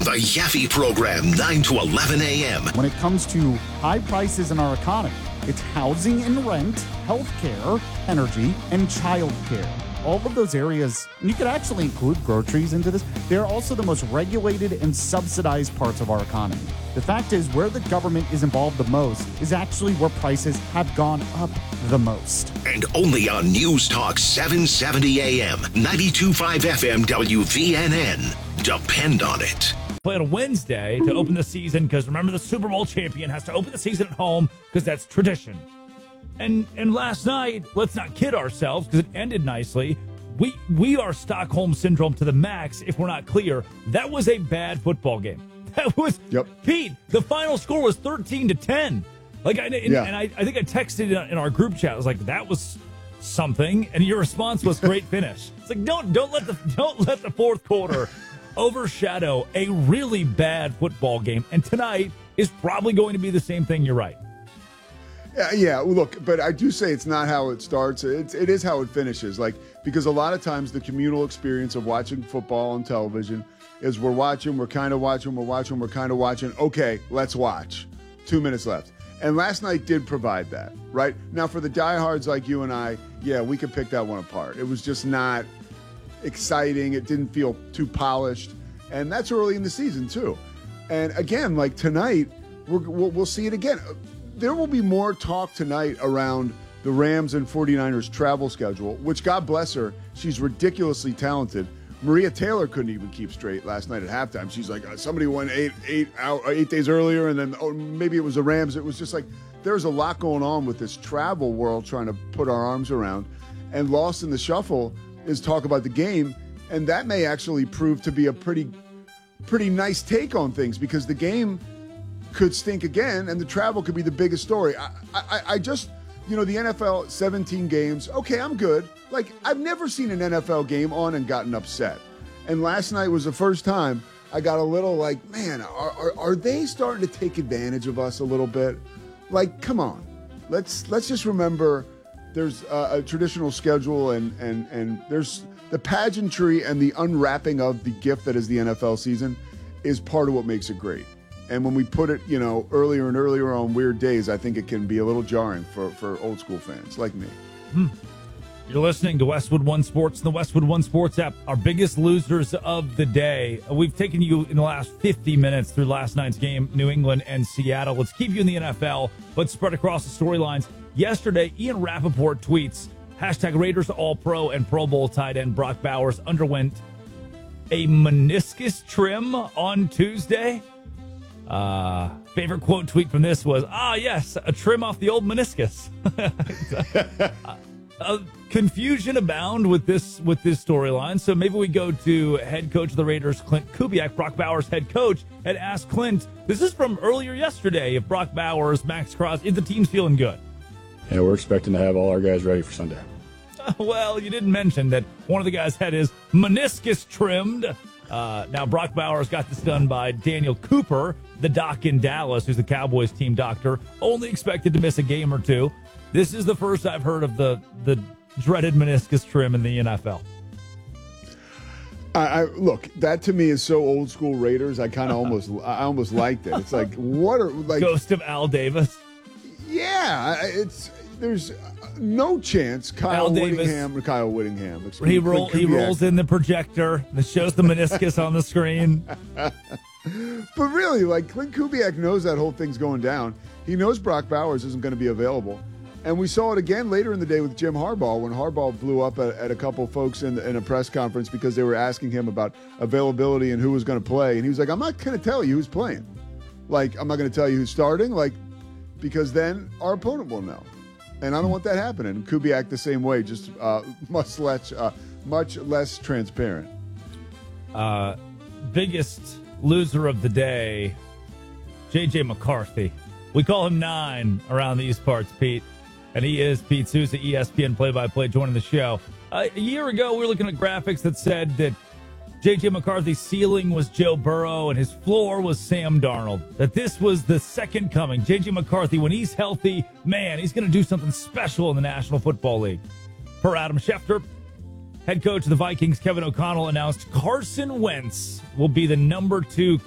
The Yaffe Program, 9 to 11 a.m. When it comes to high prices in our economy, it's housing and rent, healthcare, energy, and childcare. All of those areas, and you could actually include groceries into this, they're also the most regulated and subsidized parts of our economy. The fact is, where the government is involved the most is actually where prices have gone up the most. And only on News Talk 770 AM, 92.5 FM WVNN. Depend on it. Play on a Wednesday to open the season because remember the Super Bowl champion has to open the season at home because that's tradition. And last night, let's not kid ourselves because it ended nicely. We are Stockholm Syndrome to the max if we're not clear. That was a bad football game. That was, Pete, the final score was 13-10. Like, I think I texted in our group chat. I was like, that was something. And your response was great finish. It's like, don't let the fourth quarter overshadow a really bad football game. And tonight is probably going to be the same thing. You're right. Yeah, look, but I do say it's not how it starts. It is how it finishes. Like, because a lot of times the communal experience of watching football on television is we're kind of watching. Okay, let's watch. 2 minutes left. And last night did provide that, right? Now, for the diehards like you and I, yeah, we could pick that one apart. It was just not exciting. It didn't feel too polished. And that's early in the season, too. And again, like tonight, we'll see it again. There will be more talk tonight around the Rams and 49ers travel schedule, which, God bless her, she's ridiculously talented. Maria Taylor couldn't even keep straight last night at halftime. She's like, somebody went 8 days earlier, and then maybe it was the Rams. It was just like there's a lot going on with this travel world trying to put our arms around. And lost in the shuffle is talk about the game, and that may actually prove to be a pretty nice take on things because the game could stink again, and the travel could be the biggest story. I just, the NFL, 17 games, okay, I'm good. Like, I've never seen an NFL game on and gotten upset. And last night was the first time I got a little like, man, are they starting to take advantage of us a little bit? Like, come on. Let's just remember there's a traditional schedule and there's the pageantry and the unwrapping of the gift that is the NFL season is part of what makes it great. And when we put it, earlier and earlier on weird days, I think it can be a little jarring for old school fans like me. You're listening to Westwood One Sports and the Westwood One Sports app. Our biggest losers of the day. We've taken you in the last 50 minutes through last night's game, New England and Seattle. Let's keep you in the NFL, but spread across the storylines. Yesterday, Ian Rappaport tweets, #Raiders All-Pro and Pro Bowl tight end Brock Bowers underwent a meniscus trim on Tuesday. Favorite quote tweet from this was, yes, a trim off the old meniscus. Confusion abound with this storyline. So maybe we go to head coach of the Raiders, Clint Kubiak, Brock Bowers' head coach, and ask Clint, this is from earlier yesterday, if Brock Bowers, Max Crosby, if the team's feeling good. Yeah, we're expecting to have all our guys ready for Sunday. Well, you didn't mention that one of the guys had his meniscus trimmed. Now, Brock Bowers got this done by Daniel Cooper, the doc in Dallas, who's the Cowboys team doctor, only expected to miss a game or two. This is the first I've heard of the dreaded meniscus trim in the NFL. Look, that to me is so old school Raiders. I almost liked it. It's like, what are like Ghost of Al Davis? Yeah, there's no chance Kyle Whittingham. He rolls in the projector that shows the meniscus on the screen. But really, like, Clint Kubiak knows that whole thing's going down. He knows Brock Bowers isn't going to be available. And we saw it again later in the day with Jim Harbaugh when Harbaugh blew up at a couple folks in a press conference because they were asking him about availability and who was going to play. And he was like, I'm not going to tell you who's playing. Like, I'm not going to tell you who's starting, like, because then our opponent will know. And I don't want that happening. And Kubiak the same way, just much less transparent. Biggest loser of the day, J.J. McCarthy. We call him 9 around these parts, Pete. And he is Pete Souza, ESPN play-by-play, joining the show. A year ago, we were looking at graphics that said that J.J. McCarthy's ceiling was Joe Burrow and his floor was Sam Darnold. That this was the second coming. J.J. McCarthy, when he's healthy, man, he's going to do something special in the National Football League. Per Adam Schefter, head coach of the Vikings, Kevin O'Connell, announced Carson Wentz will be the number 2